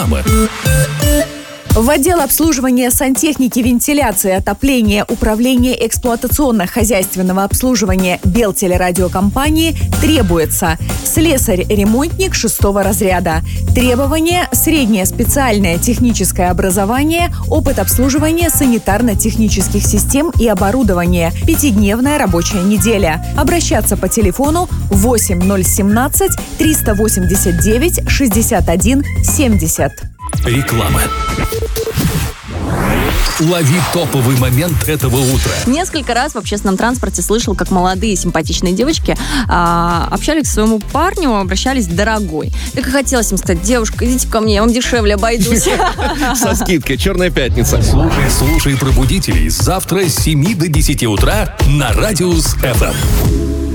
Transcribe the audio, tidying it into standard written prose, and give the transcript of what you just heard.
В отдел обслуживания сантехники, вентиляции, отопления, управления эксплуатационно-хозяйственного обслуживания Белтелерадиокомпании требуется слесарь-ремонтник 6-го разряда. Требования: среднее специальное техническое образование, опыт обслуживания санитарно-технических систем и оборудования, 5-дневная рабочая неделя. Обращаться по телефону 8017 389 61 70. Реклама. Лови топовый момент этого утра. Несколько раз в общественном транспорте слышал, как молодые симпатичные девочки общались к своему парню, обращались «дорогой». Так и хотелось им сказать: девушка, идите ко мне, я вам дешевле обойдусь. Со скидкой «Черная пятница». Слушай «Пробудителей» завтра с 7 до 10 утра на Радиус ФМ.